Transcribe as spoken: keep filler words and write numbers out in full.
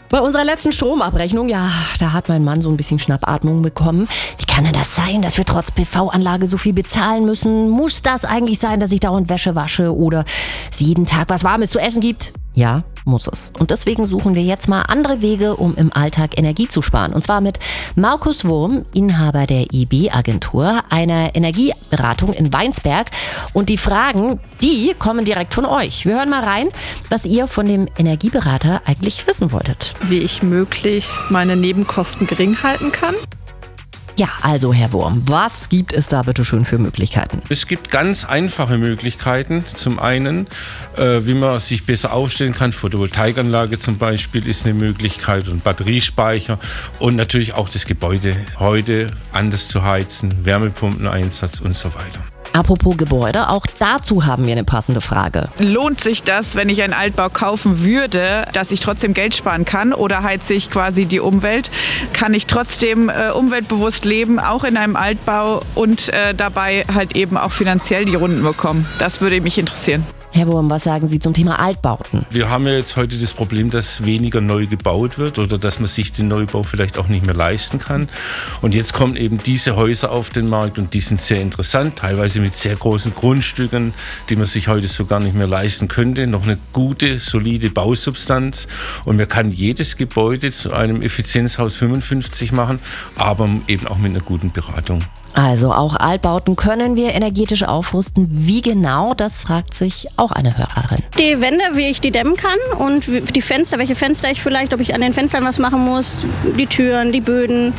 Bei unserer letzten Stromabrechnung, ja, da hat mein Mann so ein bisschen Schnappatmung bekommen. Wie kann denn das sein, dass wir trotz P V-Anlage so viel bezahlen müssen? Muss das eigentlich sein, dass ich dauernd Wäsche wasche oder es jeden Tag was Warmes zu essen gibt? Ja, muss es. Und deswegen suchen wir jetzt mal andere Wege, um im Alltag Energie zu sparen. Und zwar mit Markus Wurm, Inhaber der I B-Agentur, einer Energieberatung in Weinsberg. Und die Fragen, die kommen direkt von euch. Wir hören mal rein, was ihr von dem Energieberater eigentlich wissen wolltet. Wie ich möglichst meine Nebenkosten gering halten kann. Ja, also Herr Wurm, was gibt es da bitte schön für Möglichkeiten? Es gibt ganz einfache Möglichkeiten. Zum einen, äh, wie man sich besser aufstellen kann. Photovoltaikanlage zum Beispiel ist eine Möglichkeit und Batteriespeicher. Und natürlich auch das Gebäude heute anders zu heizen, Wärmepumpeneinsatz und so weiter. Apropos Gebäude, auch dazu haben wir eine passende Frage. Lohnt sich das, wenn ich einen Altbau kaufen würde, dass ich trotzdem Geld sparen kann oder heizt sich quasi die Umwelt? Kann ich trotzdem äh, umweltbewusst leben, auch in einem Altbau und äh, dabei halt eben auch finanziell die Runden bekommen? Das würde mich interessieren. Herr Wurm, was sagen Sie zum Thema Altbauten? Wir haben ja jetzt heute das Problem, dass weniger neu gebaut wird oder dass man sich den Neubau vielleicht auch nicht mehr leisten kann. Und jetzt kommen eben diese Häuser auf den Markt und die sind sehr interessant, teilweise mit sehr großen Grundstücken, die man sich heute so gar nicht mehr leisten könnte. Noch eine gute, solide Bausubstanz und man kann jedes Gebäude zu einem Effizienzhaus fünfundfünfzig machen, aber eben auch mit einer guten Beratung. Also auch Altbauten können wir energetisch aufrüsten. Wie genau, das fragt sich auch eine Hörerin. Die Wände, wie ich die dämmen kann und die Fenster, welche Fenster ich vielleicht, ob ich an den Fenstern was machen muss, die Türen, die Böden.